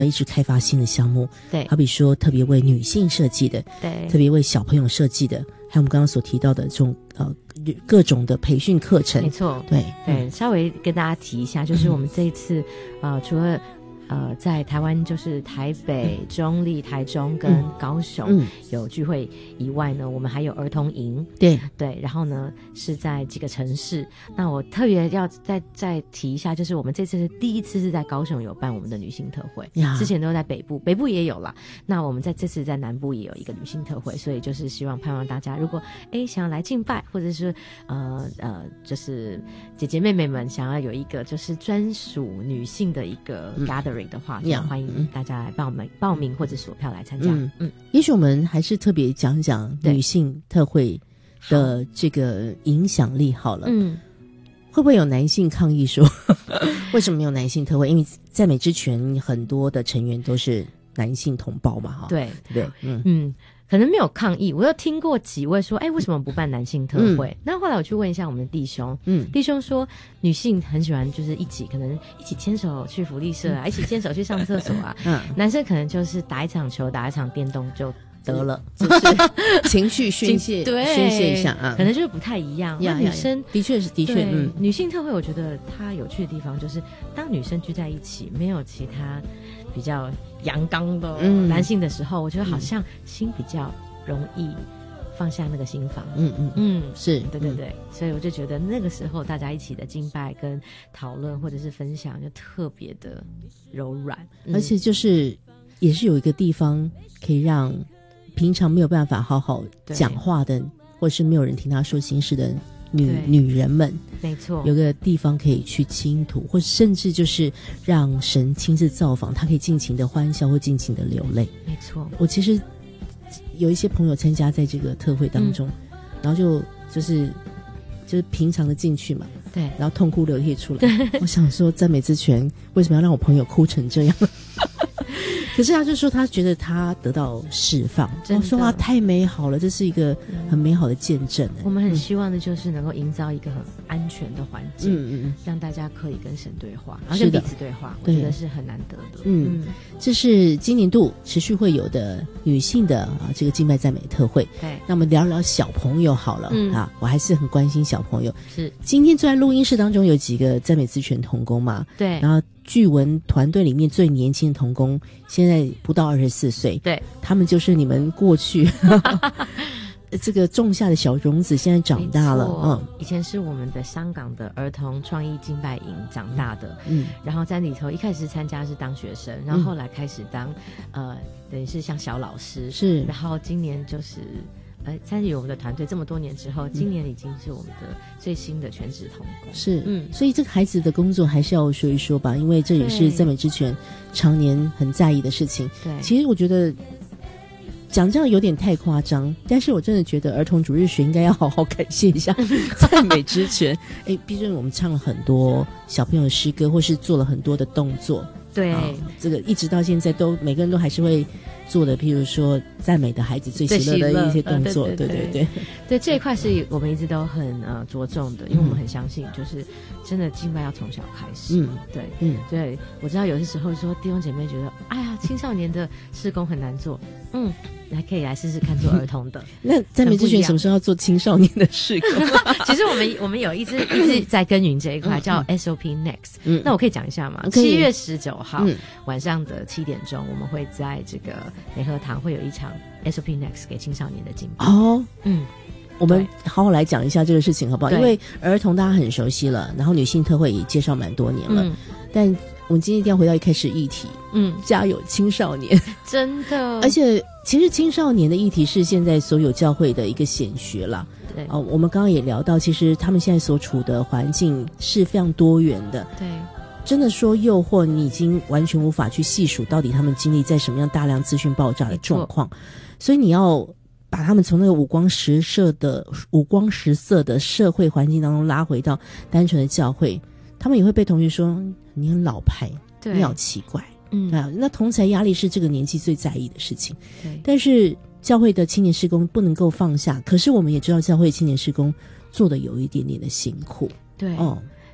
一直开发新的项目， 对， 好比说特别为女性设计的， 对， 特别为小朋友设计的，还有我们刚刚所提到的这种各种的培训课程。 没错， 对对，稍微跟大家提一下，就是我们这一次除了在台湾就是台北、中立、台中跟高雄有聚会以外呢，我们还有儿童营，对，然后呢是在几个城市。那我特别要再提一下，就是我们这次是第一次是在高雄有办我们的女性特会，之前都在北部也有啦。那我们这次在南部也有一个女性特会，所以就是希望盼望大家如果想要来敬拜，或者是就是姐姐妹妹们想要有一个就是专属女性的一个 gathering的话，就欢迎大家来报名或者索票来参加。 也许我们还是特别讲讲女性特会的这个影响力好了。会不会有男性抗议说为什么没有男性特会？因为在美之泉很多的成员都是男性同胞嘛，哈， 对对， 可能没有抗议。我有听过几位说，为什么不办男性特会？那后来我去问一下我们的弟兄，弟兄说女性很喜欢就是可能一起牵手去福利社啊，一起牵手去上厕所啊。男生可能就是打一场球，打一场电动就得了，就是情绪宣泄，宣泄一下啊， 可能就是不太一样。那女生的确， 女性特会，我觉得它有趣的地方就是，当女生聚在一起，没有其他比较阳刚的男性的时候，我觉得好像心比较容易放下那个心防。是，对，所以我就觉得那个时候大家一起的敬拜跟讨论或者是分享，就特别的柔软， 而且就是也是有一个地方可以让平常没有办法好好讲话的，或是没有人听他说心事的女人们， 没错， 有个地方可以去倾吐，或甚至就是让神亲自造访，他可以尽情的欢笑或尽情的流泪。 没错， 我其实有一些朋友参加在这个特会当中，然后就是平常的进去嘛， 对， 然后痛哭流涕出来。我想说，赞美之泉为什么要让我朋友哭成这样？可是他就说他觉得他得到释放，我说哇太美好了，这是一个很美好的见证。 我们很希望的就是能够营造一个很安全的环境，让大家可以跟神对话，然后跟彼此对话，我觉得是很难得的。 这是今年度持续会有的女性的这个敬拜赞美特会。 对， 那我们聊聊小朋友好了我还是很关心小朋友。 是，今天坐在录音室当中有几个赞美之泉同工嘛？ 对， 然后据闻团队里面最年轻的同工现在不到24岁， 对， 他们就是你们过去这个种下的小种子，现在长大了。 以前是我们的香港的儿童创意敬拜营长大的，然后在里头一开始参加是当学生，然后后来开始当等于是像小老师， 是， 然后今年就是参与我们的团队这么多年之后，今年已经是我们的最新的全职同工。 是，所以这个孩子的工作还是要说一说吧，因为这也是赞美之泉常年很在意的事情。 对， 其实我觉得讲这样有点太夸张，但是我真的觉得儿童主日学应该要好好感谢一下赞美之泉。毕竟我们唱了很多小朋友的诗歌，或是做了很多的动作。 对， 这个一直到现在都每个人都还是会做的，譬如说赞美的孩子最喜乐的一些动作。对， 这一块是我们一直都很着重的，因为我们很相信就是真的敬拜要从小开始。对，我知道有些时候说弟兄姐妹觉得青少年的事工很难做，还可以来试试看做儿童的。 那赞美之泉什么时候要做青少年的事工？ 其实我们有一直在耕耘这一块，叫 SOP Next。那我可以讲一下吗？7月19号晚上的7点钟，我们会在这个美和堂会有一场 SOP Next 给青少年的敬拜。 我们好好来讲一下这个事情好不好？因为儿童大家很熟悉了，然后女性特会也介绍蛮多年了，但我们今天一定要回到一开始议题，家有青少年， 真的， 而且其实青少年的议题是现在所有教会的一个显学啦。 对， 我们刚刚也聊到，其实他们现在所处的环境是非常多元的。 对， 真的说诱惑，你已经完全无法去细数到底他们经历在什么样大量资讯爆炸的状况，所以你要把他们从那个五光十色的社会环境当中拉回到单纯的教会，他们也会被同学说你很老派，你好奇怪。那同侪压力是这个年纪最在意的事情。 对， 但是教会的青年事工不能够放下，可是我们也知道教会青年事工做的有一点点的辛苦。 对，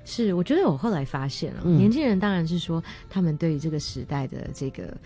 是，我觉得我后来发现了，年轻人当然是说他们对于这个时代的这个